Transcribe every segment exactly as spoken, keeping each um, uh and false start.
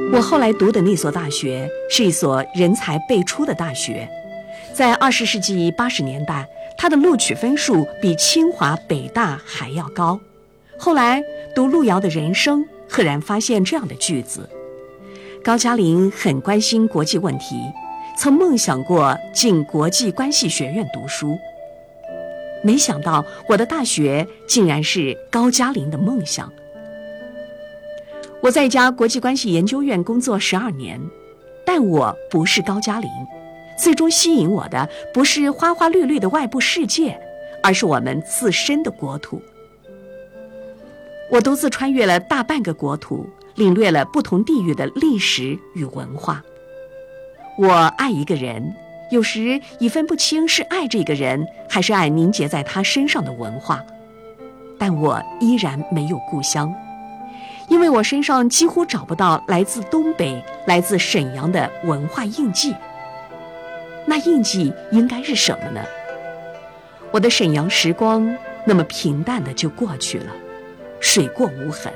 我后来读的那所大学是一所人才辈出的大学，在二十世纪八十年代，它的录取分数比清华、北大还要高。后来读路遥的人生，赫然发现这样的句子：高加林很关心国际问题，曾梦想过进国际关系学院读书。没想到我的大学竟然是高加林的梦想。我在一家国际关系研究院工作十二年，但我不是高加林。最终吸引我的不是花花绿绿的外部世界，而是我们自身的国土。我独自穿越了大半个国土，领略了不同地域的历史与文化。我爱一个人，有时已分不清是爱这个人，还是爱凝结在他身上的文化。但我依然没有故乡，因为我身上几乎找不到来自东北、来自沈阳的文化印记。那印记应该是什么呢？我的沈阳时光那么平淡的就过去了，水过无痕。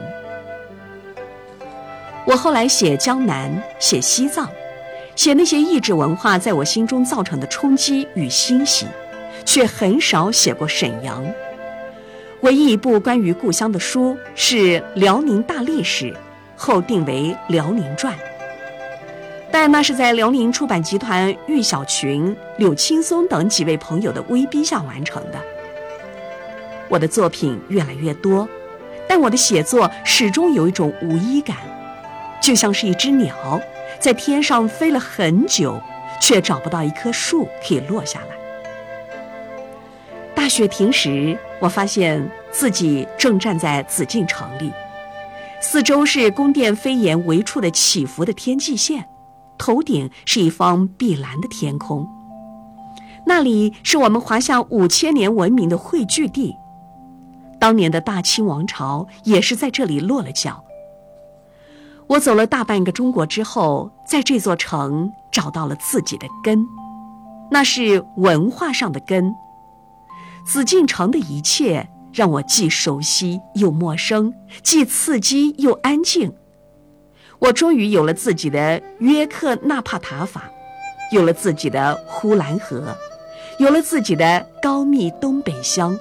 我后来写江南，写西藏，写那些异质文化在我心中造成的冲击与欣喜，却很少写过沈阳。唯一一部关于故乡的书是《辽宁大历史》，后定为《辽宁传》，但那是在辽宁出版集团郁小群、柳青松等几位朋友的威逼下完成的。我的作品越来越多，但我的写作始终有一种无依感，就像是一只鸟在天上飞了很久，却找不到一棵树可以落下来。大雪停时，我发现自己正站在紫禁城里，四周是宫殿飞檐围处的起伏的天际线，头顶是一方碧蓝的天空。那里是我们华夏五千年文明的汇聚地，当年的大清王朝也是在这里落了脚。我走了大半个中国之后，在这座城找到了自己的根，那是文化上的根。紫禁城的一切让我既熟悉又陌生，既刺激又安静。我终于有了自己的约克纳帕塔法，有了自己的呼兰河，有了自己的高密东北乡。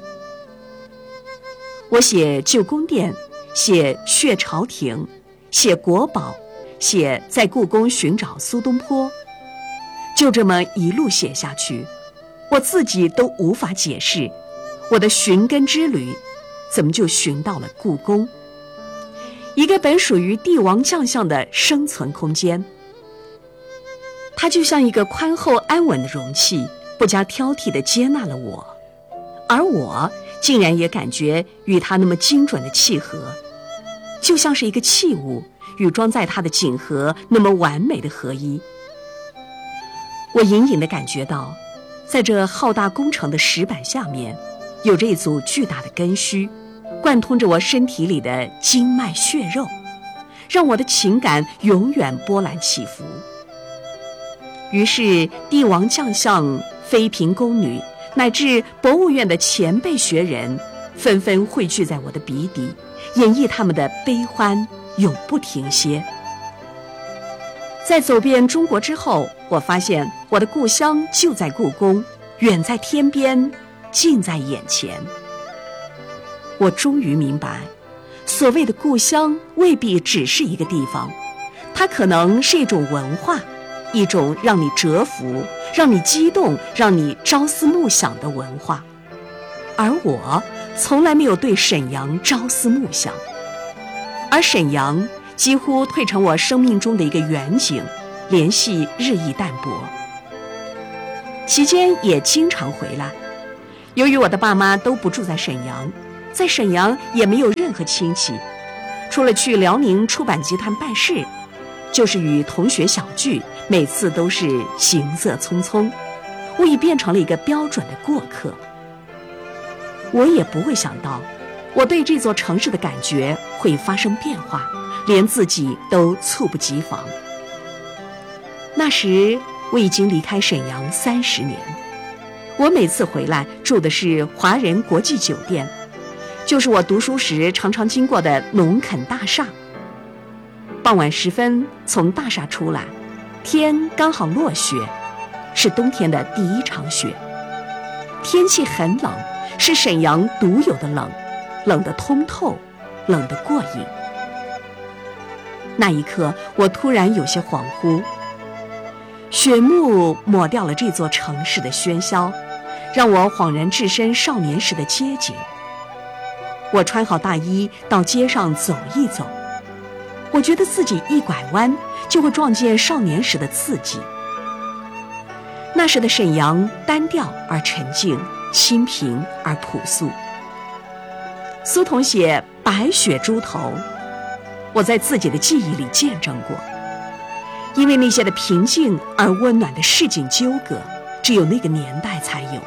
我写旧宫殿，写血朝廷，写国宝，写在故宫寻找苏东坡。就这么一路写下去，我自己都无法解释，我的寻根之旅怎么就寻到了故宫，一个本属于帝王将相的生存空间。它就像一个宽厚安稳的容器，不加挑剔地接纳了我，而我竟然也感觉与它那么精准的契合，就像是一个器物与装在它的锦盒那么完美的合一。我隐隐地感觉到，在这浩大工程的石板下面，有着一组巨大的根须，贯通着我身体里的经脉血肉，让我的情感永远波澜起伏。于是帝王将相、妃嫔宫女乃至博物院的前辈学人纷纷汇聚在我的笔底，演绎他们的悲欢永不停歇。在走遍中国之后，我发现我的故乡就在故宫，远在天边，近在眼前。我终于明白，所谓的故乡未必只是一个地方，它可能是一种文化，一种让你折服、让你激动、让你朝思暮想的文化。而我从来没有对沈阳朝思暮想，而沈阳几乎退成我生命中的一个远景，联系日益淡薄。期间也经常回来，由于我的爸妈都不住在沈阳，在沈阳也没有任何亲戚，除了去辽宁出版集团办事，就是与同学小聚，每次都是行色匆匆，我已变成了一个标准的过客。我也不会想到，我对这座城市的感觉会发生变化，连自己都猝不及防。那时我已经离开沈阳三十年，我每次回来住的是华人国际酒店，就是我读书时常常经过的农垦大厦。 傍晚时分从大厦出来，天刚好落雪，是冬天的第一场雪。天气很冷，是沈阳独有的冷，冷得通透，冷得过瘾。那一刻，我突然有些恍惚，雪幕抹掉了这座城市的喧嚣，让我恍然置身少年时的街景。我穿好大衣到街上走一走，我觉得自己一拐弯就会撞见少年时的刺激。那时的沈阳单调而沉静，清贫而朴素。苏童写白雪猪头，我在自己的记忆里见证过，因为那些的平静而温暖的市井纠葛，只有那个年代才有。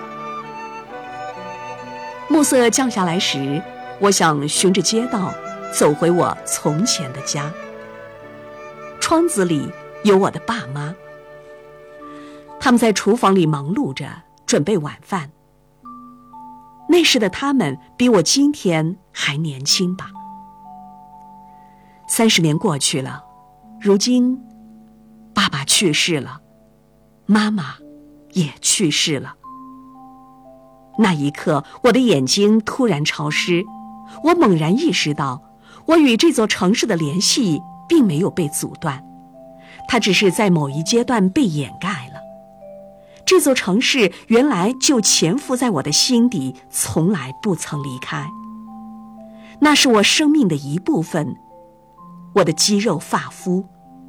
暮色降下来时，我想循着街道走回我从前的家。窗子里有我的爸妈，他们在厨房里忙碌着准备晚饭。那时的他们比我今天还年轻吧。三十年过去了，如今爸爸去世了，妈妈也去世了。那一刻，我的眼睛突然潮湿，我猛然意识到，我与这座城市的联系并没有被阻断，它只是在某一阶段被掩盖了。这座城市原来就潜伏在我的心底，从来不曾离开。那是我生命的一部分，我的肌肉发肤。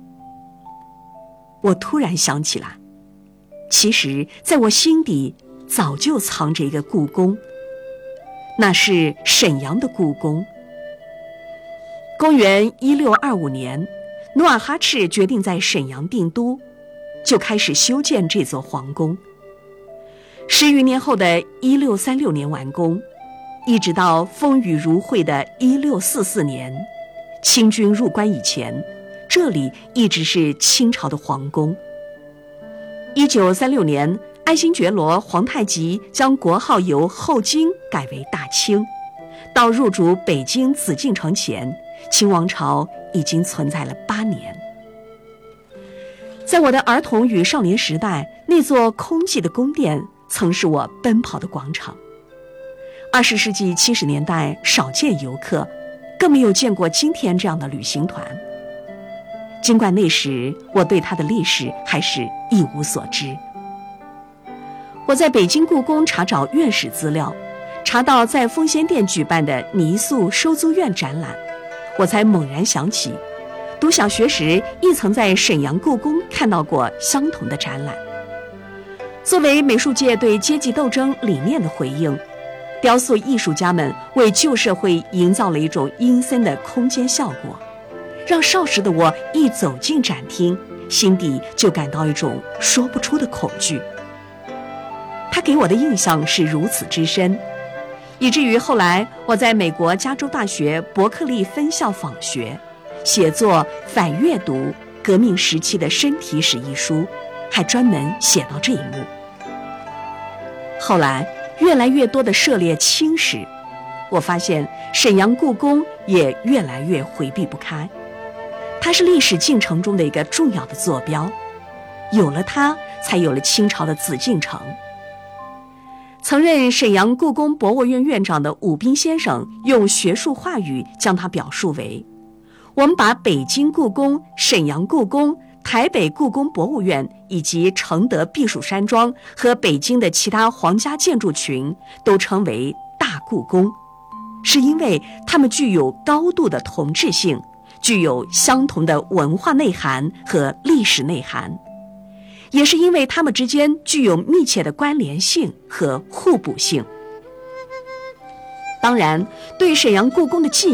我突然想起来，其实在我心底早就藏着一个故宫，那是沈阳的故宫。公元一六二五年，努尔哈赤决定在沈阳定都，就开始修建这座皇宫。十余年后的一六三六年完工，一直到风雨如晦的一六四四年，清军入关以前，这里一直是清朝的皇宫。一九三六年，爱新觉罗皇太极将国号由后金改为大清。到入主北京紫禁城前，清王朝已经存在了八年。在我的儿童与少年时代，那座空寂的宫殿曾是我奔跑的广场。二十世纪七十年代少见游客，更没有见过今天这样的旅行团。尽管那时我对它的历史还是一无所知。我在北京故宫查找院史资料，查到在奉先殿举办的泥塑收租院展览，我才猛然想起，读小学时亦曾在沈阳故宫看到过相同的展览。作为美术界对阶级斗争理念的回应，雕塑艺术家们为旧社会营造了一种阴森的空间效果，让少时的我一走进展厅，心底就感到一种说不出的恐惧。它给我的印象是如此之深，以至于后来我在美国加州大学伯克利分校访学，写作《反阅读：革命时期的身体史》一书，还专门写到这一幕。后来越来越多的涉猎清史，我发现沈阳故宫也越来越回避不开，它是历史进程中的一个重要的坐标，有了它，才有了清朝的紫禁城。曾任沈阳故宫博物院院长的武斌先生用学术话语将它表述为：我们把北京故宫、沈阳故宫、台北故宫博物院以及承德避暑山庄和北京的其他皇家建筑群都称为大故宫，是因为它们具有高度的同质性，具有相同的文化内涵和历史内涵，也是因为它们之间具有密切的关联性和互补性。当然，对沈阳故宫的记忆